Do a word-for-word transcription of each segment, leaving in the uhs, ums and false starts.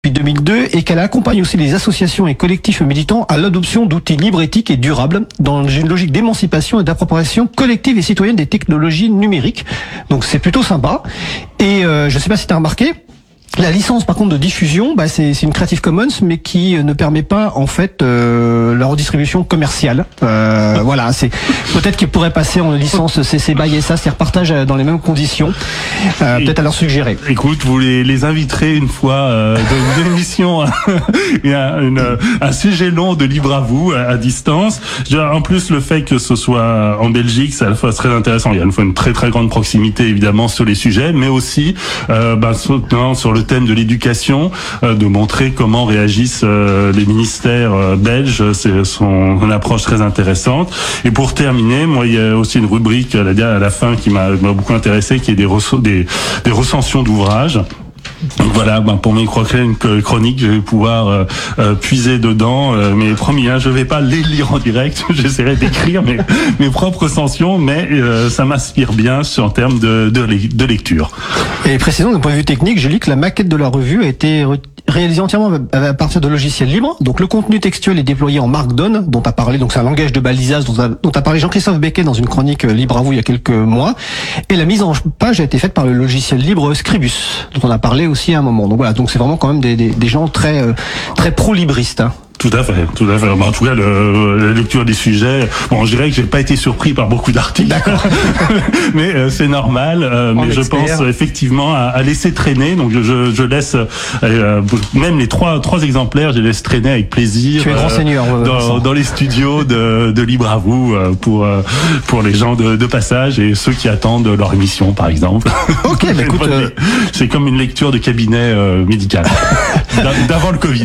depuis deux mille deux et qu'elle accompagne aussi les associations et collectifs militants à l'adoption d'outils libres, éthiques et durables dans une logique d'émancipation et d'appropriation collective et citoyenne des technologies numériques. Donc c'est plutôt sympa. Et euh, je ne sais pas si tu as remarqué, la licence par contre de diffusion, bah c'est, c'est une Creative Commons, mais qui ne permet pas en fait euh, la redistribution commerciale. Euh, voilà, c'est peut-être qu'ils pourraient passer en licence C C BY S A, c'est-à-dire partage dans les mêmes conditions. Euh, peut-être à leur suggérer. Écoute, vous les, les inviterez une fois euh, dans une émission, une, une, un sujet long de Libre à vous à, à distance. En plus, le fait que ce soit en Belgique, c'est à la fois très intéressant. Il y a une fois une très très grande proximité évidemment sur les sujets, mais aussi euh, bah, sur, non, sur le thème de l'éducation, euh, de montrer comment réagissent euh, les ministères euh, belges. C'est son une approche très intéressante. Et pour terminer, moi, il y a aussi une rubrique à la, à la fin qui m'a, m'a beaucoup intéressé, qui est des, reço- des, des recensions d'ouvrages. Donc voilà, ben pour mes chroniques, je vais pouvoir euh, euh, puiser dedans. Euh, mais promis, hein, je vais pas les lire en direct. J'essaierai d'écrire mes, mes propres recensions, mais euh, ça m'inspire bien sur en termes de, de, de lecture. Et précisons d'un point de vue technique, je lis que la maquette de la revue a été réalisée entièrement à partir de logiciels libres. Donc le contenu textuel est déployé en Markdown, dont a parlé, donc c'est un langage de balisage dont a, dont a parlé Jean-Christophe Becquet dans une chronique Libre à vous il y a quelques mois. Et la mise en page a été faite par le logiciel libre Scribus, dont on a parlé aussi à un moment. Donc voilà, donc c'est vraiment quand même des, des, des gens très euh, très pro-libristes. Hein. Tout à fait, tout à fait. Bon, en tout cas, le, la lecture des sujets, bon, je dirais que j'ai pas été surpris par beaucoup d'articles. D'accord. mais euh, c'est normal. Euh, mais je pense effectivement à, à laisser traîner. Donc je, je laisse euh, même les trois trois exemplaires, je les laisse traîner avec plaisir. Tu es grand seigneur. Euh, dans, dans les studios de, de Libre à vous euh, pour euh, pour les gens de, de passage et ceux qui attendent leur émission, par exemple. Ok, bah écoute, euh... c'est comme une lecture de cabinet euh, médical d'avant le Covid.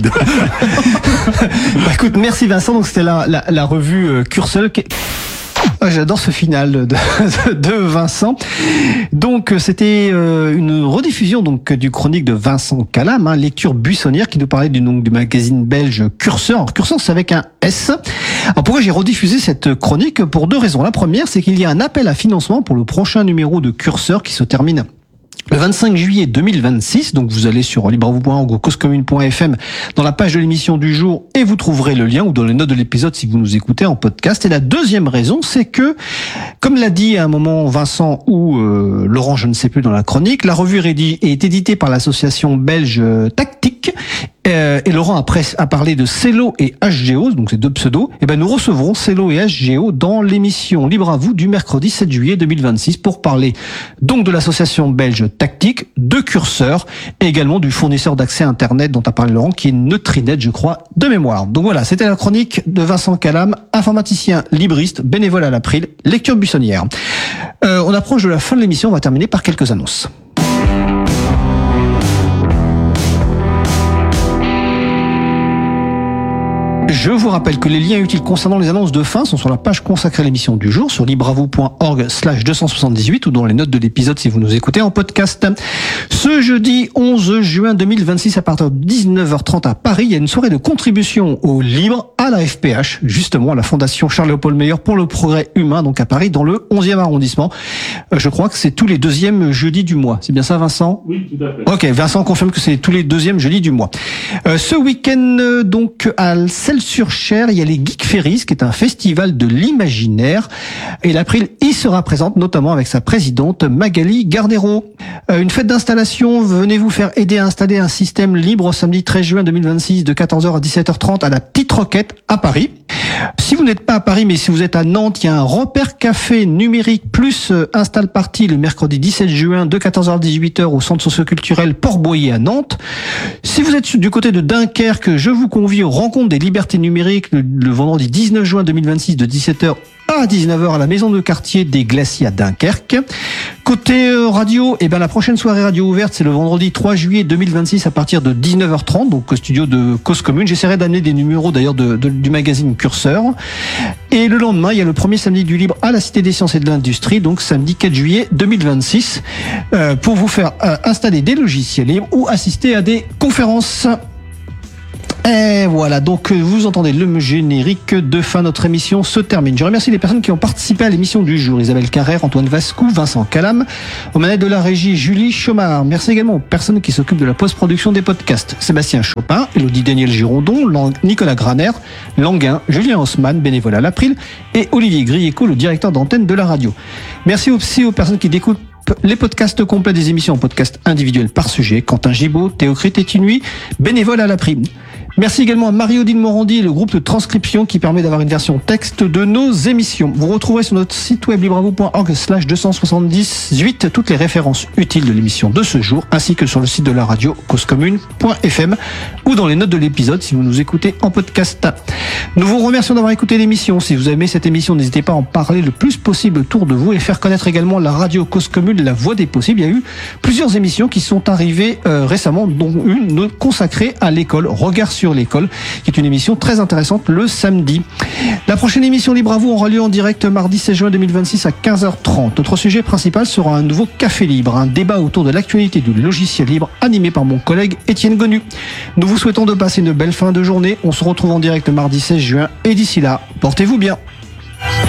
Bah écoute, merci Vincent. Donc c'était la, la, la revue euh, Curseur. Ah, j'adore ce final de, de, de Vincent. Donc c'était euh, une rediffusion donc du chronique de Vincent Calam, hein, lecture buissonnière, qui nous parlait du, donc, du magazine belge Curseur. Alors, Curseur, c'est avec un S. Alors pourquoi j'ai rediffusé cette chronique? Pour deux raisons. La première, c'est qu'il y a un appel à financement pour le prochain numéro de Curseur qui se termine le vingt-cinq juillet deux mille vingt-six, donc vous allez sur libre à vous point org ou cause commune point f m dans la page de l'émission du jour et vous trouverez le lien, ou dans les notes de l'épisode si vous nous écoutez en podcast. Et la deuxième raison, c'est que, comme l'a dit à un moment Vincent ou euh, Laurent, je ne sais plus, dans la chronique, la revue est éditée par l'association belge Tactique. Euh, et Laurent après a parlé de Cello et H G O, donc c'est deux pseudos. Et ben nous recevrons Cello et H G O dans l'émission Libre à vous du mercredi sept juillet deux mille vingt-six pour parler donc de l'association belge Tactique, de Curseur et également du fournisseur d'accès Internet dont a parlé Laurent, qui est Neutrinet, je crois, de mémoire. Donc voilà, c'était la chronique de Vincent Calam, informaticien libriste, bénévole à l'April, lecture buissonnière. Euh, on approche de la fin de l'émission, on va terminer par quelques annonces. Je vous rappelle que les liens utiles concernant les annonces de fin sont sur la page consacrée à l'émission du jour, sur libre à vous point org slash deux cent soixante-dix-huit ou dans les notes de l'épisode si vous nous écoutez en podcast. Ce jeudi onze juin deux mille vingt-six, à partir de dix-neuf heures trente à Paris, il y a une soirée de contribution au libre à la F P H, justement à la Fondation Charles-Léopold Meyer pour le progrès humain, donc à Paris, dans le onzième arrondissement. Je crois que c'est tous les deuxièmes jeudis du mois. C'est bien ça, Vincent? Oui, tout à fait. Ok, Vincent confirme que c'est tous les deuxièmes jeudis du mois. Euh, ce week-end, euh, donc, à Celles-sur-Cher, il y a les Geek Ferries, qui est un festival de l'imaginaire. Et l'April y sera présente, notamment avec sa présidente Magali Gardero. Euh, une fête d'installation, venez vous faire aider à installer un système libre samedi treize juin deux mille vingt-six de quatorze heures à dix-sept heures trente à la Petite Roquette à Paris. Si vous n'êtes pas à Paris, mais si vous êtes à Nantes, il y a un Repère Café numérique plus euh, Install Party le mercredi dix-sept juin de quatorze heures à dix-huit heures au centre socioculturel Port-Boyer à Nantes. Si vous êtes du côté de Dunkerque, je vous convie aux rencontres des libertés numériques le, le vendredi dix-neuf juin deux mille vingt-six de dix-sept heures à dix-neuf heures à la maison de quartier des Glaciers à Dunkerque. Côté euh, radio, eh ben la prochaine soirée radio ouverte, c'est le vendredi trois juillet deux mille vingt-six à partir de dix-neuf heures trente, donc au studio de Cause Commune. J'essaierai d'amener des numéros d'ailleurs de, de, du magazine Curseur. Et le lendemain, il y a le premier samedi du libre à la Cité des Sciences et de l'Industrie, donc samedi quatre juillet deux mille vingt-six, euh, pour vous faire euh, installer des logiciels libres ou assister à des conférences. Et voilà, donc vous entendez le générique de fin. Notre émission se termine. Je remercie les personnes qui ont participé à l'émission du jour. Isabelle Carrère, Antoine Vascou, Vincent Calam. Aux manettes de la régie, Julie Chomard. Merci également aux personnes qui s'occupent de la post-production des podcasts. Sébastien Chopin, Elodie Daniel Girondon, Lang- Nicolas Graner, Languin, Julien Haussmann, bénévole à l'April, et Olivier Grieco, le directeur d'antenne de la radio. Merci aussi aux personnes qui découpent les podcasts complets des émissions en podcast individuels par sujet. Quentin Gibaud, Théocrite Etinui, bénévole à la prime. Merci également à Marie-Odile Morandi et le groupe de transcription qui permet d'avoir une version texte de nos émissions. Vous retrouverez sur notre site web libre à vous point org slash deux cent soixante-dix-huit toutes les références utiles de l'émission de ce jour, ainsi que sur le site de la radio cause commune point f m ou dans les notes de l'épisode si vous nous écoutez en podcast. Nous vous remercions d'avoir écouté l'émission. Si vous aimez cette émission, n'hésitez pas à en parler le plus possible autour de vous et faire connaître également la radio Cause Commune, la voix des possibles. Il y a eu plusieurs émissions qui sont arrivées euh, récemment, dont une consacrée à l'école, Regard sur l'école, qui est une émission très intéressante le samedi. La prochaine émission Libre à vous aura lieu en direct mardi seize juin deux mille vingt-six à quinze heures trente. Notre sujet principal sera un nouveau café libre, un débat autour de l'actualité du logiciel libre animé par mon collègue Étienne Gonu. Nous vous souhaitons de passer une belle fin de journée. On se retrouve en direct mardi seize juin et d'ici là, portez-vous bien.